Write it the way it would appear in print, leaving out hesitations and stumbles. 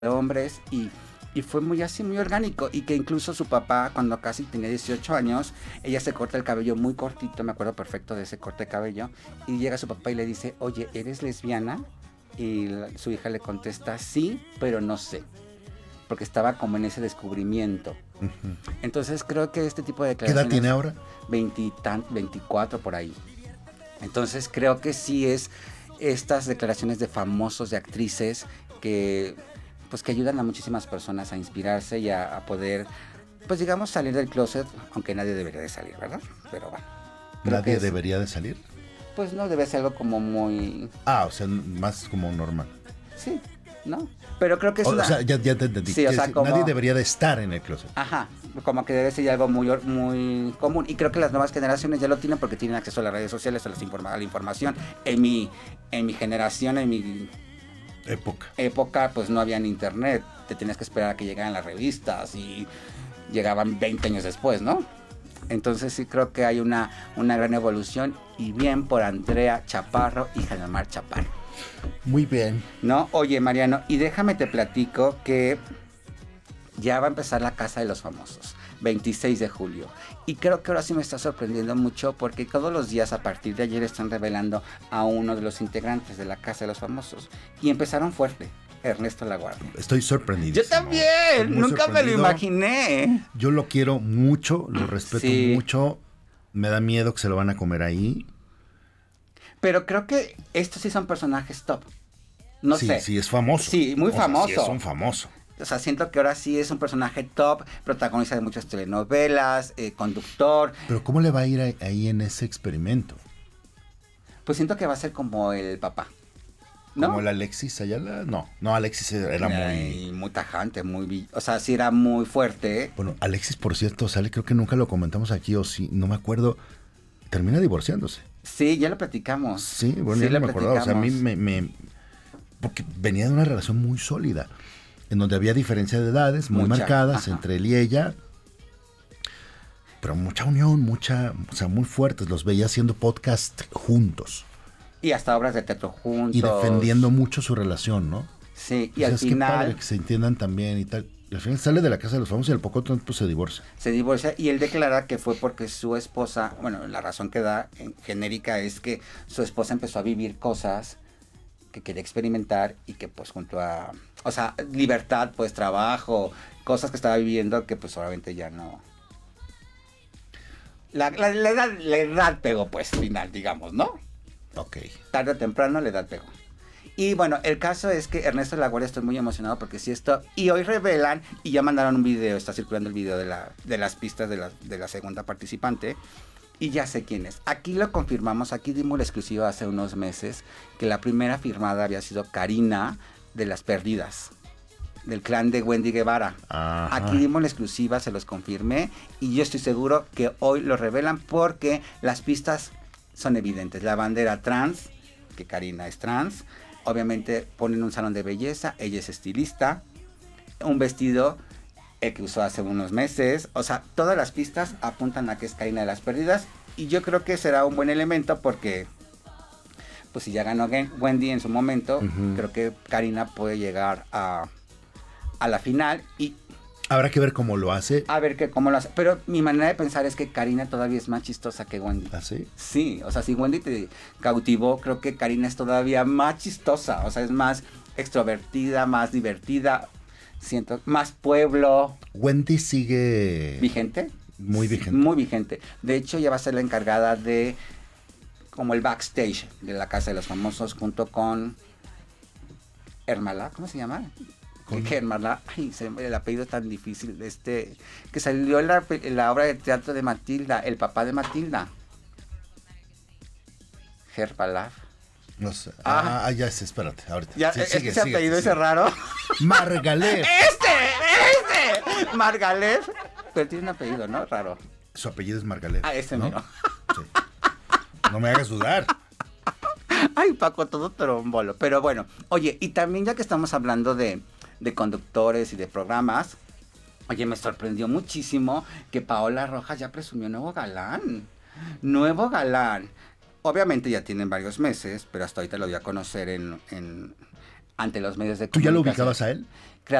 hombres y fue muy así, muy orgánico. Y que incluso su papá, cuando casi tenía 18 años, ella se corta el cabello muy cortito, me acuerdo perfecto de ese corte de cabello, y llega su papá y le dice, oye, ¿eres lesbiana? Y su hija le contesta, sí, pero no sé, porque estaba como en ese descubrimiento. Ujú. Entonces creo que este tipo de ¿Qué edad declaraciones... tiene ahora? 24 por ahí. Entonces creo que sí es estas declaraciones de famosos, de actrices, que pues que ayudan a muchísimas personas a inspirarse y a poder, pues digamos, salir del closet, aunque nadie debería de salir, ¿verdad? Pero bueno. ¿Nadie debería de salir? Pues no debe ser algo como muy... Ah, o sea, más como normal. Sí, ¿no? Pero creo que es O sea, ya te entendí. Sí, o sea, como... Nadie debería de estar en el closet. Ajá, como que debe ser ya algo muy común. Y creo que las nuevas generaciones ya lo tienen porque tienen acceso a las redes sociales, a la información. En mi generación, en mi época, pues no había en internet. Te tenías que esperar a que llegaran las revistas y llegaban 20 años después, ¿no? Entonces sí creo que hay una gran evolución y bien por Andrea Chaparro, hija de Omar Chaparro. Muy bien. No, oye Mariano, y déjame te platico que ya va a empezar la Casa de los Famosos, 26 de julio. Y creo que ahora sí me está sorprendiendo mucho porque todos los días a partir de ayer están revelando a uno de los integrantes de la Casa de los Famosos. Y empezaron fuerte, Ernesto Laguardia. Estoy sorprendido. Yo también, nunca me lo imaginé. Yo lo quiero mucho, lo respeto mucho. Me da miedo que se lo van a comer ahí. Pero creo que estos sí son personajes top. No sé. Sí, es famoso. Sí, muy famoso. Sí, es un famoso. O sea, siento que ahora sí es un personaje top, protagonista de muchas telenovelas, conductor. Pero ¿cómo le va a ir ahí en ese experimento? Pues siento que va a ser como el papá, ¿no? ¿Como el Alexis Ayala? No, Alexis era muy tajante, o sea, sí era muy fuerte. Bueno, Alexis, por cierto, sale, creo que nunca lo comentamos aquí, o sí, no me acuerdo, termina divorciándose. Sí, ya lo platicamos. Sí, bueno, ya no me acordaba, o sea, a mí porque venía de una relación muy sólida, en donde había diferencia de edades muy marcadas entre él y ella, pero mucha unión, o sea, muy fuertes, los veía haciendo podcast juntos. Y hasta obras de teatro juntos. Y defendiendo mucho su relación, ¿no? Sí, y al final... Qué padre que se entiendan también y tal. Y al final sale de la Casa de los Famosos y al poco tiempo se divorcia. Se divorcia y él declara que fue porque su esposa, bueno, la razón que da en genérica es que su esposa empezó a vivir cosas que quería experimentar y que pues junto a, o sea, libertad, pues trabajo, cosas que estaba viviendo que pues obviamente ya no. La edad pegó pues final, digamos, ¿no? Ok. Tarde o temprano la edad pegó. Y bueno, el caso es que Ernesto Laguardia, estoy muy emocionado porque sí esto, y hoy revelan, y ya mandaron un video, está circulando el video de las pistas de la segunda participante, y ya sé quién es. Aquí lo confirmamos, aquí dimos la exclusiva hace unos meses, que la primera firmada había sido Karina de Las Perdidas, del clan de Wendy Guevara. Ajá. Aquí dimos la exclusiva, se los confirmé, y yo estoy seguro que hoy lo revelan porque las pistas son evidentes. La bandera trans, que Karina es trans, obviamente ponen un salón de belleza, ella es estilista, un vestido que usó hace unos meses, o sea, todas las pistas apuntan a que es Karina de Las Perdidas y yo creo que será un buen elemento porque pues si ya ganó Wendy en su momento, creo que Karina puede llegar a la final y habrá que ver cómo lo hace. A ver cómo lo hace. Pero mi manera de pensar es que Karina todavía es más chistosa que Wendy. ¿Ah, sí? Sí, o sea, si Wendy te cautivó, creo que Karina es todavía más chistosa. O sea, es más extrovertida, más divertida. Siento, más pueblo. ¿Wendy sigue vigente? Muy vigente. Muy vigente. De hecho, ella va a ser la encargada de como el backstage de la Casa de los Famosos junto con Hermala, ¿cómo se llama? Que Hermala, ay, el apellido tan difícil, que salió en la obra de teatro de Matilda, el papá de Matilda. Herbalaf. No sé. Ya sé, espérate, ahorita. Ya, sí, ese apellido ese raro. Margalef. ¡Este! Margalef. Pero tiene un apellido, ¿no? Raro. Su apellido es Margalef. Ese ¿no? mío. Sí. No me hagas dudar. Ay, Paco, todo trombolo. Pero bueno, oye, y también ya que estamos hablando de conductores y de programas, oye, me sorprendió muchísimo que Paola Rojas ya presumió nuevo galán. Nuevo galán. Obviamente ya tienen varios meses, pero hasta ahorita lo voy a conocer ante los medios de comunicación. ¿Tú ya lo comunicación. ubicabas a él?